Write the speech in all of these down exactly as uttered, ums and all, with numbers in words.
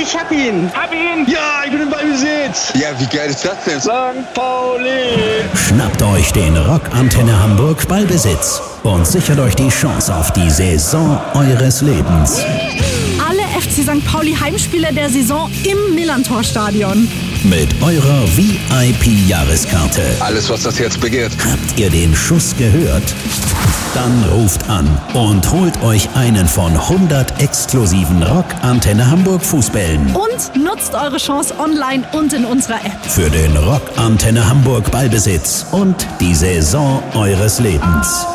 Ich hab ihn. Hab ihn. Ja, ich bin im Ballbesitz. Ja, wie geil ist das denn? Sankt Pauli. Schnappt euch den Rockantenne Hamburg Ballbesitz und sichert euch die Chance auf die Saison eures Lebens. Alle F C Sankt Pauli Heimspiele der Saison im Millantor-Stadion. Mit eurer V I P-Jahreskarte. Alles, was das Herz begehrt. Habt ihr den Schuss gehört? Dann ruft an und holt euch einen von hundert exklusiven Rockantenne Hamburg Fußbällen. Und nutzt eure Chance online und in unserer App. Für den Rockantenne Hamburg Ballbesitz und die Saison eures Lebens.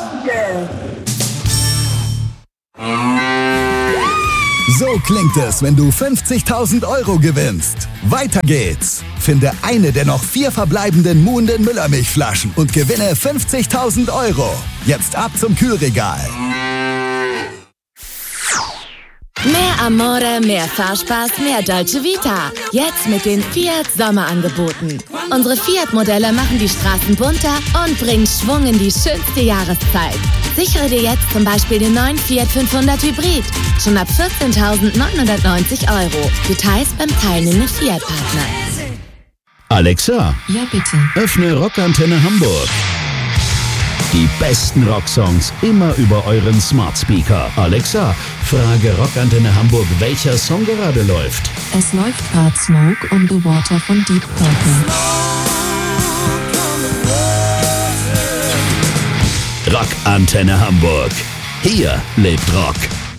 So klingt es, wenn du fünfzigtausend Euro gewinnst. Weiter geht's. Finde eine der noch vier verbleibenden Muhnden Müllermilchflaschen und gewinne fünfzigtausend Euro. Jetzt ab zum Kühlregal. Mehr Amore, mehr Fahrspaß, mehr Dolce Vita. Jetzt mit den Fiat Sommerangeboten. Unsere Fiat-Modelle machen die Straßen bunter und bringen Schwung in die schönste Jahreszeit. Sichere dir jetzt zum Beispiel den neuen Fiat fünfhundert Hybrid. Schon ab vierzehntausendneunhundertneunzig Euro. Details beim teilnehmenden Fiat-Partner. Alexa, Ja, bitte. öffne Rockantenne Hamburg. Die besten Rocksongs immer über euren Smart Speaker. Alexa, frage Rockantenne Hamburg, welcher Song gerade läuft. Es läuft Part Smoke on the Water von Deep Purple. Rockantenne Hamburg. Hier lebt Rock.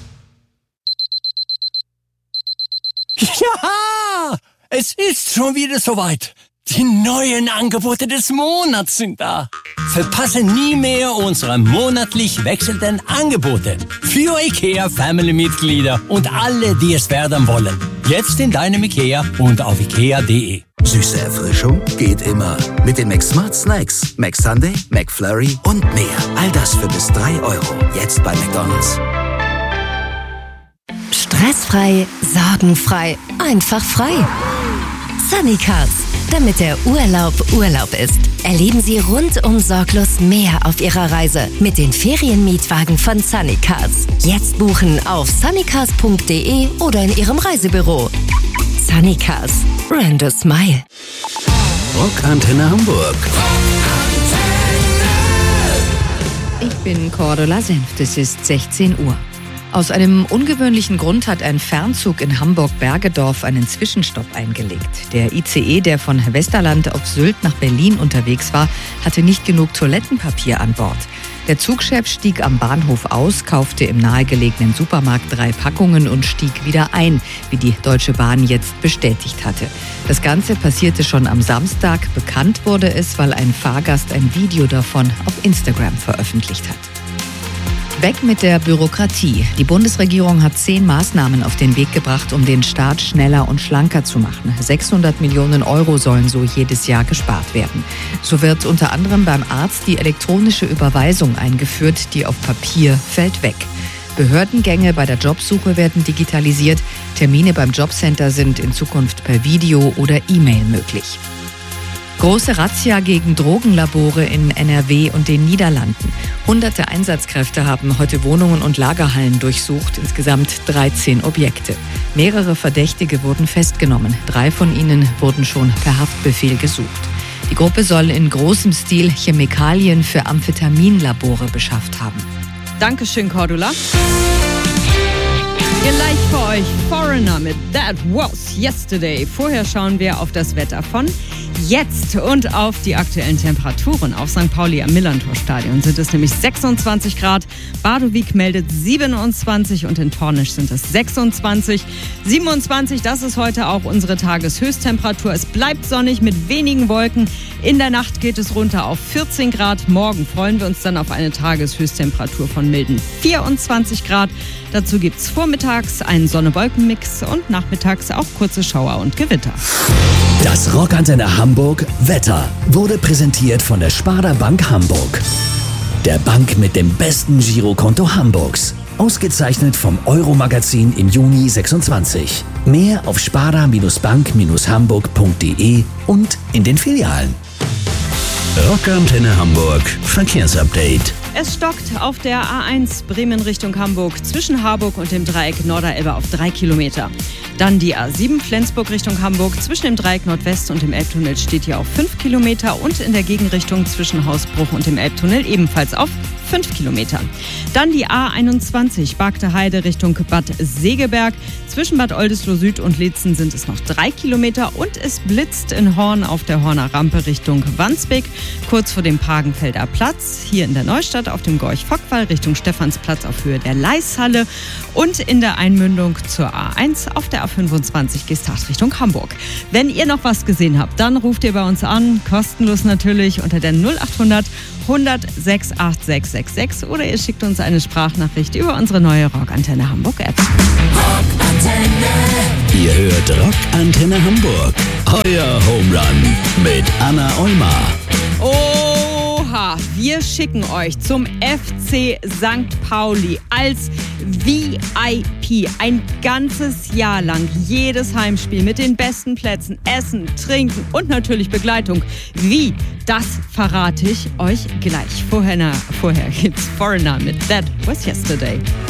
Ja, es ist schon wieder soweit. Die neuen Angebote des Monats sind da. Verpasse nie mehr unsere monatlich wechselnden Angebote. Für IKEA Family-Mitglieder und alle, die es werden wollen. Jetzt in deinem IKEA und auf ikea punkt de. Süße Erfrischung geht immer. Mit den McSmart Snacks. McSunday, McFlurry und mehr. All das für bis drei Euro. Jetzt bei McDonald's. Stressfrei, sorgenfrei, einfach frei. Sunny Cars. Damit der Urlaub Urlaub ist. Erleben Sie rundum sorglos mehr auf Ihrer Reise mit den Ferienmietwagen von Sunny Cars. Jetzt buchen auf sunnycars punkt de oder in Ihrem Reisebüro. Sunny Cars. Brand a smile. Rockantenne Hamburg. Ich bin Cordula Senft. Es ist sechzehn Uhr. Aus einem ungewöhnlichen Grund hat ein Fernzug in Hamburg-Bergedorf einen Zwischenstopp eingelegt. Der I C E, der von Westerland auf Sylt nach Berlin unterwegs war, hatte nicht genug Toilettenpapier an Bord. Der Zugchef stieg am Bahnhof aus, kaufte im nahegelegenen Supermarkt drei Packungen und stieg wieder ein, wie die Deutsche Bahn jetzt bestätigt hatte. Das Ganze passierte schon am Samstag. Bekannt wurde es, weil ein Fahrgast ein Video davon auf Instagram veröffentlicht hat. Weg mit der Bürokratie. Die Bundesregierung hat zehn Maßnahmen auf den Weg gebracht, um den Staat schneller und schlanker zu machen. sechshundert Millionen Euro sollen so jedes Jahr gespart werden. So wird unter anderem beim Arzt die elektronische Überweisung eingeführt, die auf Papier fällt weg. Behördengänge bei der Jobsuche werden digitalisiert. Termine beim Jobcenter sind in Zukunft per Video oder E-Mail möglich. Große Razzia gegen Drogenlabore in N R W und den Niederlanden. Hunderte Einsatzkräfte haben heute Wohnungen und Lagerhallen durchsucht, insgesamt dreizehn Objekte. Mehrere Verdächtige wurden festgenommen. Drei von ihnen wurden schon per Haftbefehl gesucht. Die Gruppe soll in großem Stil Chemikalien für Amphetaminlabore beschafft haben. Dankeschön, Cordula. Gleich für euch Foreigner mit That Was Yesterday. Vorher schauen wir auf das Wetter von jetzt und auf die aktuellen Temperaturen. Auf Sankt Pauli am Millantor-Stadion sind es nämlich sechsundzwanzig Grad. Badowik meldet siebenundzwanzig und in Pornisch sind es sechsundzwanzig. siebenundzwanzig, das ist heute auch unsere Tageshöchsttemperatur. Es bleibt sonnig mit wenigen Wolken. In der Nacht geht es runter auf vierzehn Grad. Morgen freuen wir uns dann auf eine Tageshöchsttemperatur von milden vierundzwanzig Grad. Dazu gibt es vormittags einen Sonne-Wolken-Mix und nachmittags auch kurze Schauer und Gewitter. Das Rockantenne Hamburg Wetter wurde präsentiert von der Sparda Bank Hamburg. Der Bank mit dem besten Girokonto Hamburgs. Ausgezeichnet vom Euro-Magazin im Juni sechsundzwanzig. Mehr auf sparda Bindestrich bank Bindestrich hamburg punkt de und in den Filialen. Rockantenne Hamburg Verkehrsupdate. Es stockt auf der A eins Bremen Richtung Hamburg zwischen Harburg und dem Dreieck Norderelbe auf drei Kilometer. Dann die A sieben Flensburg Richtung Hamburg zwischen dem Dreieck Nordwest und dem Elbtunnel steht hier auf fünf Kilometer und in der Gegenrichtung zwischen Hausbruch und dem Elbtunnel ebenfalls auf fünf Kilometer. Dann die A einundzwanzig Bargte Heide Richtung Bad Segeberg. Zwischen Bad Oldesloe Süd und Leetzen sind es noch drei Kilometer und es blitzt in Horn auf der Horner Rampe Richtung Wandsbek, kurz vor dem Pagenfelder Platz. Hier in der Neustadt auf dem Gorch-Fock-Wall Richtung Stephansplatz auf Höhe der Leishalle und in der Einmündung zur A eins auf der A fünfundzwanzig Gestacht Richtung Hamburg. Wenn ihr noch was gesehen habt, dann ruft ihr bei uns an, kostenlos natürlich unter der null achthundert hundert sechs acht sechs sechs sechs oder ihr schickt uns eine Sprachnachricht über unsere neue Rockantenne Hamburg App. Ihr hört Rockantenne Hamburg. Euer Home Run mit Anna Eumar. Oha, wir schicken euch zum F C Sankt Pauli als V I P ein ganzes Jahr lang jedes Heimspiel mit den besten Plätzen, Essen, Trinken und natürlich Begleitung. Wie? Das verrate ich euch gleich. Vorher, na, vorher gibt's Foreigner mit That Was Yesterday.